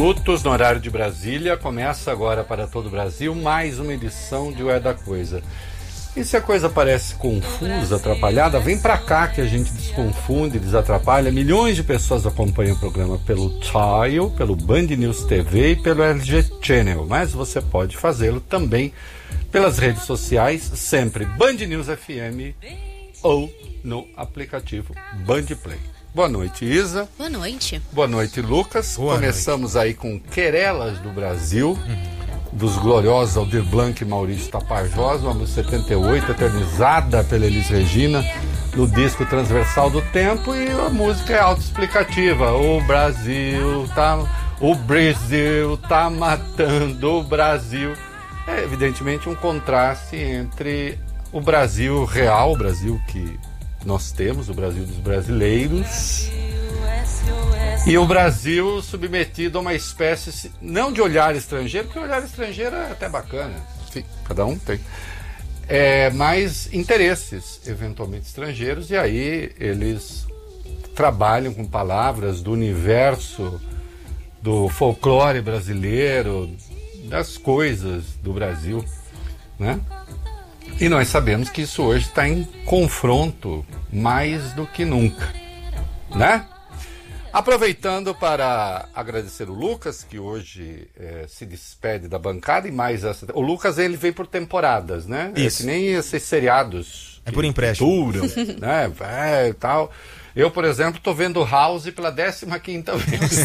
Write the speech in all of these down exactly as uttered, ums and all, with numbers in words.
minutos no horário de Brasília. Começa agora para todo o Brasil mais uma edição de O É da Coisa. E se a coisa parece confusa, atrapalhada, vem pra cá que a gente desconfunde, desatrapalha. Milhões de pessoas acompanham o programa pelo Tile, pelo Band News T V e pelo L G Channel. Mas você pode fazê-lo também pelas redes sociais, sempre Band News F M ou no aplicativo Band Play. Boa noite, Isa. Boa noite. Boa noite, Lucas. Boa Começamos noite. aí com Querelas do Brasil, uhum. dos gloriosos Aldir Blanc e Maurício Tapajós, uma música setenta e oito, eternizada pela Elis Regina, no disco Transversal do Tempo, e a música é autoexplicativa. O Brasil tá... O Brasil tá matando o Brasil. É evidentemente um contraste entre o Brasil real, o Brasil que nós temos, o Brasil dos brasileiros, e o Brasil submetido a uma espécie, não de olhar estrangeiro, porque o olhar estrangeiro é até bacana, enfim, cada um tem, é, mas interesses eventualmente estrangeiros, e aí eles trabalham com palavras do universo do folclore brasileiro, das coisas do Brasil, né? E nós sabemos que isso hoje está em confronto mais do que nunca, né? Aproveitando para agradecer o Lucas, que hoje é, se despede da bancada, e mais essa... O Lucas, ele vem por temporadas, né? Isso. É que nem esses seriados. É por empréstimo. Duram, né? É, e tal. Eu, por exemplo, estou vendo House pela décima quinta vez.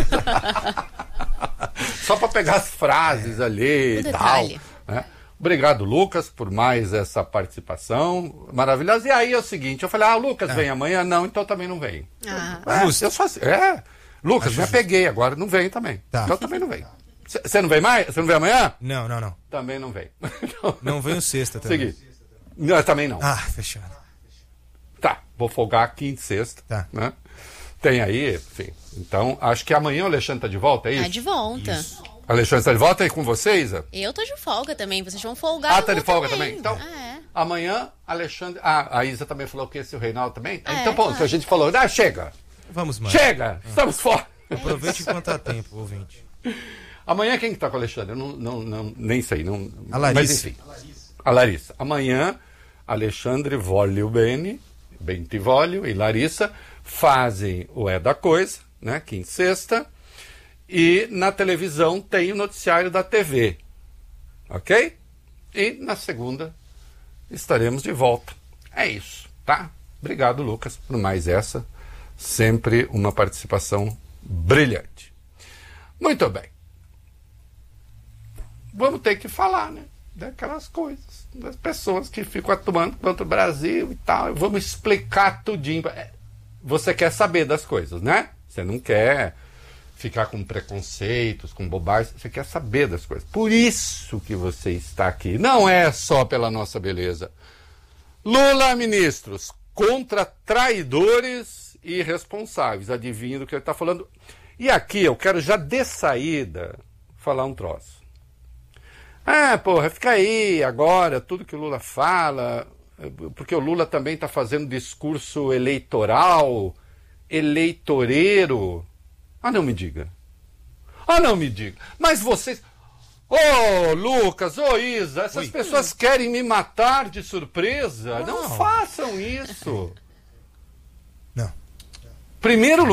Só para pegar as frases ali e tal, né? Obrigado, Lucas, por mais essa participação maravilhosa. E aí é o seguinte, eu falei, ah, o Lucas ah. vem amanhã? Não, então também não vem. Ah. É, eu só, é, Lucas, Acho me apeguei agora, não vem também. Tá. Então também não vem. Você não vem mais? Você não vem amanhã? Não, não, não. Também não vem. Não venho sexta também. Segui. Não, também não. Ah, fechado. Tá, vou folgar quinta e sexta. Tá. Né? Tem aí, enfim. Então, acho que amanhã o Alexandre tá de volta, é isso? Tá de volta. Isso. Alexandre está de volta aí com vocês? Eu tô de folga também, vocês vão folgar. Ah, tá de folga também? também. Então, é. amanhã, Alexandre... Ah, a Isa também falou que esse o Reinaldo também? É, então, pronto, claro. a gente falou, ah, chega! Vamos, mano. Chega! Ah. Estamos fora! Aproveite enquanto há tempo, ouvinte. Amanhã quem que tá com o Alexandre? Eu não, não, não, nem sei. Não, a Larissa. Mas enfim, a Larissa. A Larissa. Amanhã, Alexandre, Voglio Bene, Bentivoglio e Larissa fazem o É da Coisa, né, quinta e sexta, e na televisão tem o noticiário da T V, ok? E na segunda estaremos de volta. É isso, tá? Obrigado, Lucas, por mais essa. Sempre uma participação brilhante. Muito bem. Vamos ter que falar, né? Daquelas coisas, das pessoas que ficam atuando contra o Brasil e tal. Vamos explicar tudinho. Você quer saber das coisas, né? Você não quer ficar com preconceitos, com bobagens. Você quer saber das coisas. Por isso que você está aqui. Não é só pela nossa beleza. Lula, ministros, contra traidores e irresponsáveis. Adivinha do que ele está falando. E aqui eu quero já de saída falar um troço. Ah, porra, fica aí agora, tudo que o Lula fala, porque o Lula também está fazendo discurso eleitoral, eleitoreiro. Ah, não me diga. Ah, não me diga. Mas vocês... Ô, oh, Lucas, ô, oh, Isa, essas Oi. pessoas querem me matar de surpresa. Não, não façam isso. Não. Primeiro